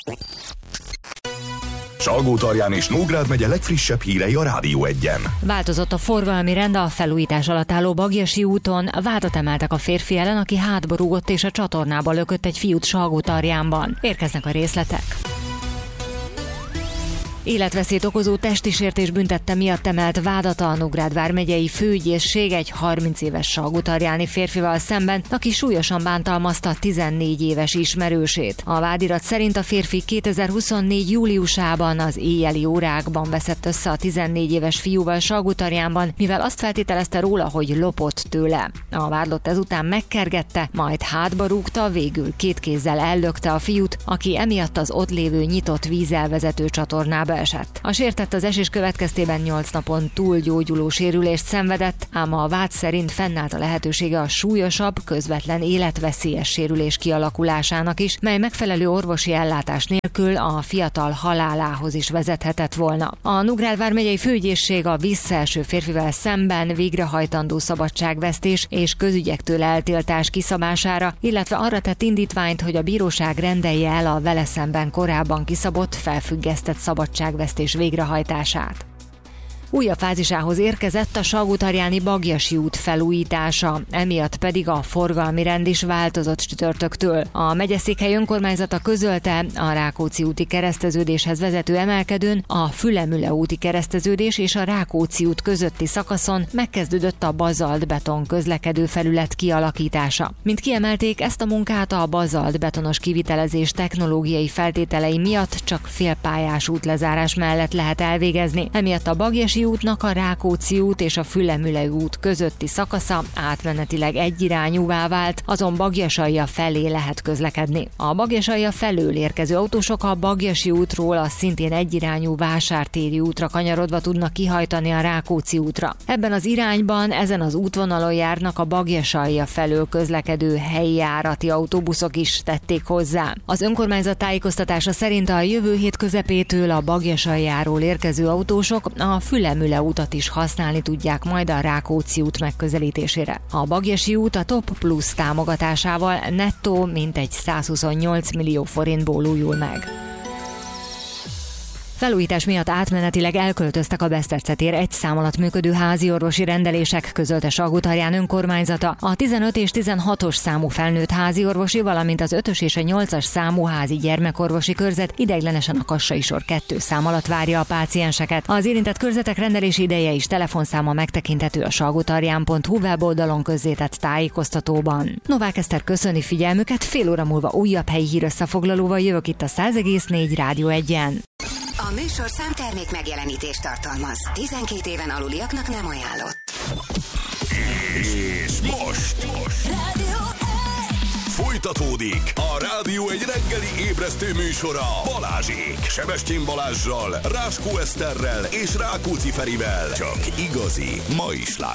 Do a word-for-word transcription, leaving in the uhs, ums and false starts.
Salgótarján és Nógrád megye legfrissebb hírei a Rádió Egyen. Változott a forgalmi rend a felújítás alatt álló Bagyesi úton. Vádat emeltek a férfi ellen, aki hátba rúgott és a csatornába lökött egy fiút Salgótarjánban. Érkeznek a részletek. Életveszélyt okozó testi sértés büntette miatt emelt vádat a Nógrád vármegyei főügyészség egy harminc éves salgótarjáni férfival szemben, aki súlyosan bántalmazta tizennégy éves ismerősét. A vádirat szerint a férfi kétezer-huszonnégy júliusában az éjjeli órákban veszett össze a tizennégy éves fiúval Salgótarjánban, mivel azt feltételezte róla, hogy lopott tőle. A vádlott ezután megkergette, majd hátba rúgta, végül két kézzel ellökte a fiút, aki emiatt az ott lévő nyitott vízzel vezető csatornába esett. A sértett az esés következtében nyolc napon túl gyógyuló sérülést szenvedett, ám a vád szerint fennállt a lehetősége a súlyosabb, közvetlen életveszélyes sérülés kialakulásának is, mely megfelelő orvosi ellátás nélkül a fiatal halálához is vezethetett volna. A Nógrád vármegyei főügyészség a visszaeső férfivel szemben végrehajtandó szabadságvesztés és közügyektől eltiltás kiszabására, illetve arra tett indítványt, hogy a bíróság rendelje el a vele szemben korábban kiszabott, felfüggesztett szabadságvesztés végrehajtását. Újabb fázisához érkezett a salgótarjáni Bagyesi út felújítása, emiatt pedig a forgalmi rend is változott csütörtöktől. A megyeszékhely önkormányzata közölte, a Rákóczi úti kereszteződéshez vezető emelkedőn, a Fülemüle úti kereszteződés és a Rákóczi út közötti szakaszon megkezdődött a bazalt beton közlekedő felület kialakítása. Mint kiemelték, ezt a munkát a bazalt betonos kivitelezés technológiai feltételei miatt csak félpályás útlezárás mellett lehet elvégezni. Emiatt a Bagyesi útnak a Rákóczi út és a Fülemüle út közötti szakasza átmenetileg egyirányúvá vált, azon Bagyasalja felé lehet közlekedni. A Bagyasalja felől érkező autósok a Bagyesi útról a szintén egyirányú Vásártéri útra kanyarodva tudnak kihajtani a Rákóczi útra. Ebben az irányban ezen az útvonalon járnak a Bagyasalja felől közlekedő helyi járati autóbuszok is, tették hozzá. Az önkormányzat tájékoztatása szerint a jövő hét közepétől a Bagyasaljáról érkező autósok a Fülemüle utat is használni tudják majd a Rákóczi út megközelítésére. A Bagyesi út a Top Plus támogatásával nettó mintegy százhuszonnyolc millió forintból újul meg. Felújítás miatt átmenetileg elköltöztek a Beszterce tér egy szám alatt működő házi orvosi rendelések, közölte Salgótarján önkormányzata. A tizenöt és tizenhatos számú felnőtt házi orvosi, valamint az ötös és a nyolcas számú házi gyermekorvosi körzet ideiglenesen a Kassai sor kettő szám alatt várja a pácienseket. Az érintett körzetek rendelési ideje és telefonszáma megtekinthető a salgotarján pont hu weboldalon közzétett tájékoztatóban. Novák Eszter köszöni figyelmüket, fél óra múlva újabb helyi hírösszefoglalóval jövök itt a száz egész négy Rádió Egyen. A műsor számtermék megjelenítést tartalmaz. tizenkét éven aluliaknak nem ajánlott. És most, most. Rádió Folytatódik a Rádió egy reggeli ébresztő műsora Balázsék, Sebestyén Balázssal, Ráskó Eszterrel és Rákóczi Ferivel. Csak igazi, ma is